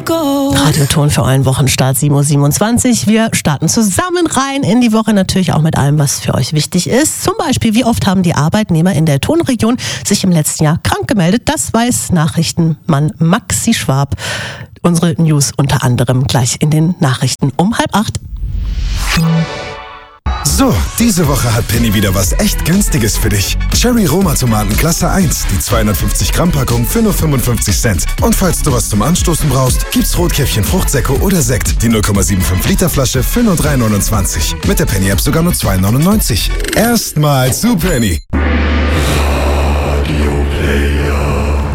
Radioton für euren Wochenstart 7:27 Uhr. Wir starten zusammen rein in die Woche, natürlich auch mit allem, was für euch wichtig ist. Zum Beispiel, wie oft haben die Arbeitnehmer in der Tonregion sich im letzten Jahr krank gemeldet? Das weiß Nachrichtenmann Maxi Schwab. Unsere News unter anderem gleich in den Nachrichten um 7:30. So, diese Woche hat Penny wieder was echt Günstiges für dich. Cherry Roma Tomaten Klasse 1, die 250 Gramm Packung für nur 55 Cent. Und falls du was zum Anstoßen brauchst, gibt's Rotkäppchen Fruchtsäcke oder Sekt, die 0,75 Liter Flasche für nur 3,29. Mit der Penny App sogar nur 2,99. Erstmal zu Penny. Radio Player.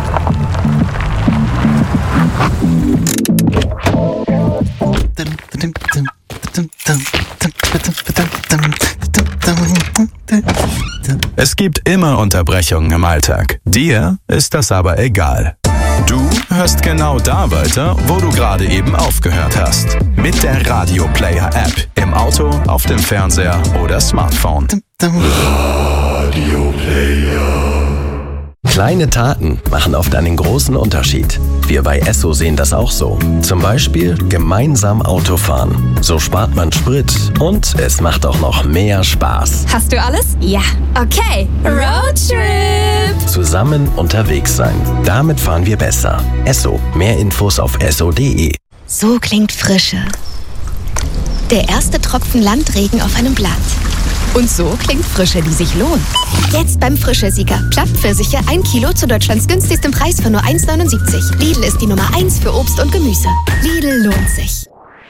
Es gibt immer Unterbrechungen im Alltag. Dir ist das aber egal. Du hörst genau da weiter, wo du gerade eben aufgehört hast. Mit der Radio Player App. Im Auto, auf dem Fernseher oder Smartphone. Radio Player. Kleine Taten machen oft einen großen Unterschied. Wir bei Esso sehen das auch so. Zum Beispiel gemeinsam Autofahren. So spart man Sprit und es macht auch noch mehr Spaß. Hast du alles? Ja. Okay. Roadtrip. Zusammen unterwegs sein. Damit fahren wir besser. Esso. Mehr Infos auf esso.de. So klingt Frische. Der erste Tropfen Landregen auf einem Blatt. Und so klingt Frische, die sich lohnt. Jetzt beim Frische-Sieger. Plattpfirsiche 1 Kilo zu Deutschlands günstigstem Preis für nur 1,79. Lidl ist die Nummer 1 für Obst und Gemüse. Lidl lohnt sich.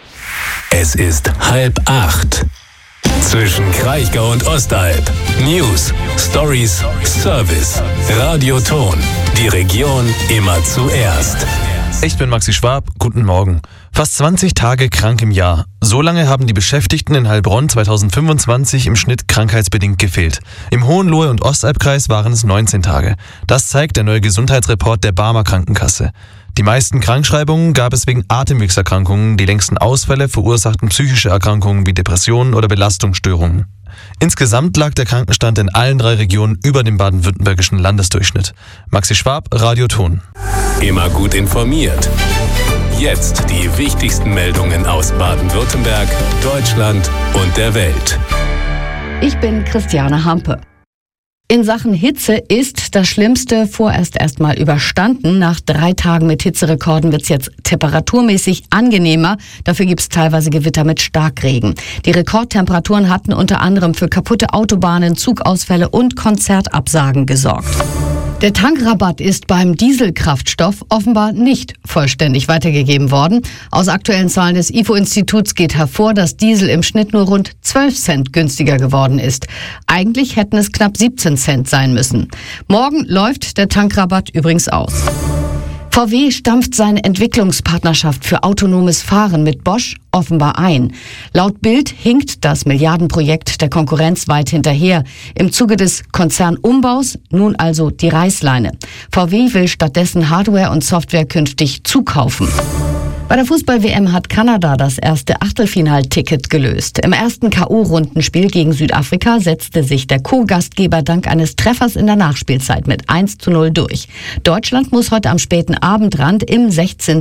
Es ist 7:30. Zwischen Kraichgau und Ostalb. News, Stories, Service. Radioton. Die Region immer zuerst. Ich bin Maxi Schwab, guten Morgen. Fast 20 Tage krank im Jahr. So lange haben die Beschäftigten in Heilbronn 2025 im Schnitt krankheitsbedingt gefehlt. Im Hohenlohe- und Ostalbkreis waren es 19 Tage. Das zeigt der neue Gesundheitsreport der Barmer Krankenkasse. Die meisten Krankschreibungen gab es wegen Atemwegserkrankungen, die längsten Ausfälle verursachten psychische Erkrankungen wie Depressionen oder Belastungsstörungen. Insgesamt lag der Krankenstand in allen 3 Regionen über dem baden-württembergischen Landesdurchschnitt. Maxi Schwab, Radioton. Immer gut informiert. Jetzt die wichtigsten Meldungen aus Baden-Württemberg, Deutschland und der Welt. Ich bin Christiane Hampe. In Sachen Hitze ist das Schlimmste vorerst erstmal überstanden. Nach 3 Tagen mit Hitzerekorden wird es jetzt temperaturmäßig angenehmer. Dafür gibt es teilweise Gewitter mit Starkregen. Die Rekordtemperaturen hatten unter anderem für kaputte Autobahnen, Zugausfälle und Konzertabsagen gesorgt. Der Tankrabatt ist beim Dieselkraftstoff offenbar nicht vollständig weitergegeben worden. Aus aktuellen Zahlen des IFO-Instituts geht hervor, dass Diesel im Schnitt nur rund 12 Cent günstiger geworden ist. Eigentlich hätten es knapp 17 Cent sein müssen. Morgen läuft der Tankrabatt übrigens aus. VW stampft seine Entwicklungspartnerschaft für autonomes Fahren mit Bosch offenbar ein. Laut Bild hinkt das Milliardenprojekt der Konkurrenz weit hinterher. Im Zuge des Konzernumbaus nun also die Reißleine. VW will stattdessen Hardware und Software künftig zukaufen. Bei der Fußball-WM hat Kanada das erste Achtelfinalticket gelöst. Im ersten K.O.-Rundenspiel gegen Südafrika setzte sich der Co-Gastgeber dank eines Treffers in der Nachspielzeit mit 1:0 durch. Deutschland muss heute am späten Abendrand im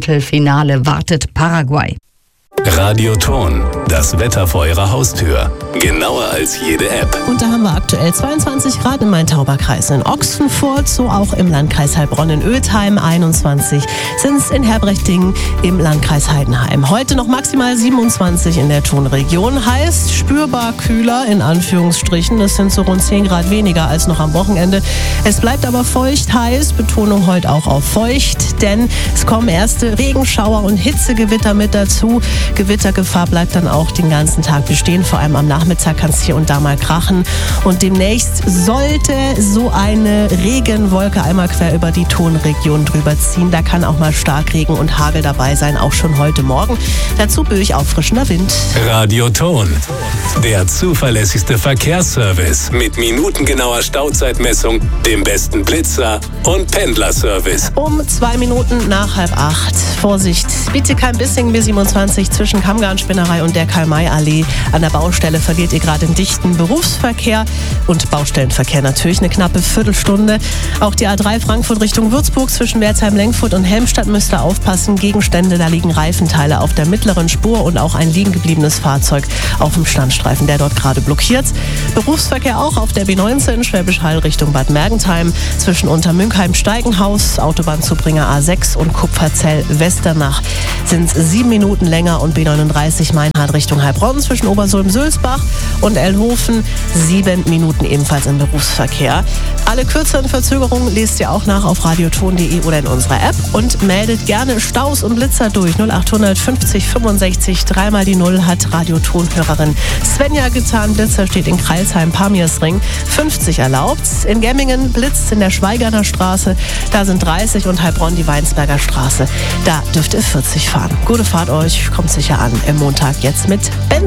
16. wartet Paraguay. Radioton, das Wetter vor Ihrer Haustür. Genauer als jede App. Und da haben wir aktuell 22 Grad im Main-Tauber-Kreis in Ochsenfurt, so auch im Landkreis Heilbronn in Oetheim, 21 sind es in Herbrechting im Landkreis Heidenheim. Heute noch maximal 27 in der Tonregion, heißt spürbar kühler in Anführungsstrichen. Das sind so rund 10 Grad weniger als noch am Wochenende. Es bleibt aber feucht heiß, Betonung heute auch auf feucht, denn es kommen erste Regenschauer und Hitzegewitter mit dazu. Gewittergefahr bleibt dann auch den ganzen Tag bestehen. Vor allem am Nachmittag kann es hier und da mal krachen. Und demnächst sollte so eine Regenwolke einmal quer über die Tonregion drüber ziehen. Da kann auch mal Starkregen und Hagel dabei sein, auch schon heute Morgen. Dazu böig auffrischender Wind. Radioton, der zuverlässigste Verkehrsservice mit minutengenauer Stauzeitmessung, dem besten Blitzer und Pendlerservice. Um 2 Minuten nach 7:30. Vorsicht, Bietigheim-Bissingen B27 zwischen Kammgarnspinnerei und der Karl-May-Allee. An der Baustelle verliert ihr gerade im dichten Berufsverkehr und Baustellenverkehr natürlich eine knappe Viertelstunde. Auch die A3 Frankfurt Richtung Würzburg zwischen Wertheim-Lenkfurt und Helmstadt müsst ihr aufpassen. Gegenstände, da liegen Reifenteile auf der mittleren Spur und auch ein liegen gebliebenes Fahrzeug auf dem Standstreifen, der dort gerade blockiert. Berufsverkehr auch auf der B19 Schwäbisch Hall Richtung Bad Mergentheim zwischen Untermünkheim-Steigenhaus, Autobahnzubringer A6 und Kupferzell-Westernach sind 7 Minuten länger und B39 Meinhard Richtung Heilbronn zwischen Obersulm-Sülzbach und Ellhofen 7 Minuten ebenfalls im Berufsverkehr. Alle kürzeren Verzögerungen lest ihr auch nach auf radioton.de oder in unserer App und meldet gerne Staus und Blitzer durch. 0800 50 65 3 die 0 hat Radioton-Hörerin Svenja getan. Blitzer steht in Crailsheim, Pamirsring 50 erlaubt. In Gemmingen blitzt in der Schweigerner Straße, da sind 30 und Heilbronn die Weinsberger Straße. Da dürft ihr 40 fahren. Gute Fahrt euch, kommt sicher an im Montag jetzt mit Ben.